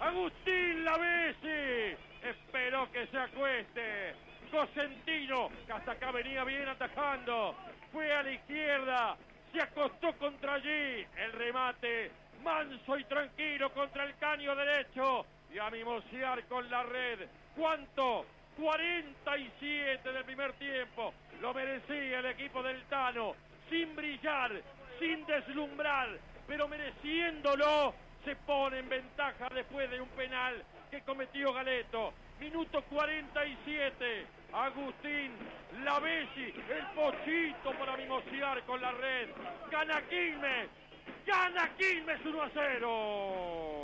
Agustín Lavesi esperó que se acueste. Cosentino, que hasta acá venía bien atajando, fue a la izquierda, se acostó contra allí, el remate manso y tranquilo contra el caño derecho y a mimosear con la red. ¿Cuánto? 47 del primer tiempo. Lo merecía el equipo del Tano, sin brillar, sin deslumbrar, pero mereciéndolo. Se pone en ventaja después de un penal que cometió Galeto. Minuto 47. Agustín Lavesi, el pochito para mimosear con la red. Gana Quilmes 1-0.